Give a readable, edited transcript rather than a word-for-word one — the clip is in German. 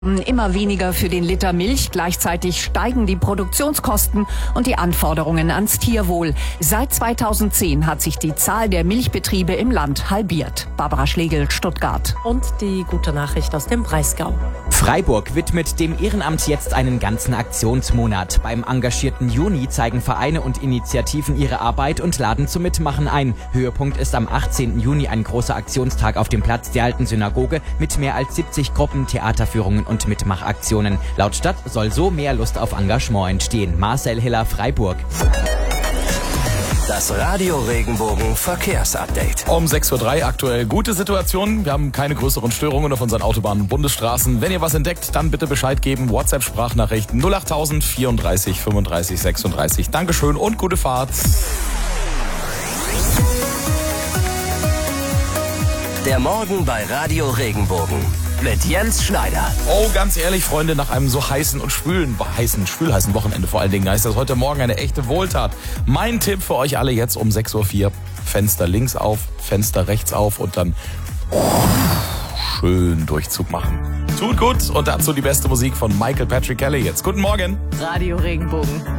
Immer weniger für den Liter Milch. Gleichzeitig steigen die Produktionskosten und die Anforderungen ans Tierwohl. Seit 2010 hat sich die Zahl der Milchbetriebe im Land halbiert. Barbara Schlegel, Stuttgart. Und die gute Nachricht aus dem Breisgau. Freiburg widmet dem Ehrenamt jetzt einen ganzen Aktionsmonat. Beim engagierten Juni zeigen Vereine und Initiativen ihre Arbeit und laden zum Mitmachen ein. Höhepunkt ist am 18. Juni ein großer Aktionstag auf dem Platz der Alten Synagoge mit mehr als 70 Gruppen, Theaterführungen und Mitmachaktionen. Laut Stadt soll so mehr Lust auf Engagement entstehen. Marcel Hiller, Freiburg. Das Radio Regenbogen Verkehrsupdate. Um 6:03 Uhr aktuell gute Situation. Wir haben keine größeren Störungen auf unseren Autobahnen und Bundesstraßen. Wenn ihr was entdeckt, dann bitte Bescheid geben. WhatsApp-Sprachnachricht 08000 34 35 36. Dankeschön und gute Fahrt. Der Morgen bei Radio Regenbogen mit Jens Schneider. Oh, ganz ehrlich, Freunde, nach einem so heißen und schwülheißen Wochenende vor allen Dingen, ist das heute Morgen eine echte Wohltat. Mein Tipp für euch alle jetzt um 6:04 Uhr. Fenster links auf, Fenster rechts auf und dann schön Durchzug machen. Tut gut und dazu die beste Musik von Michael Patrick Kelly jetzt. Guten Morgen. Radio Regenbogen.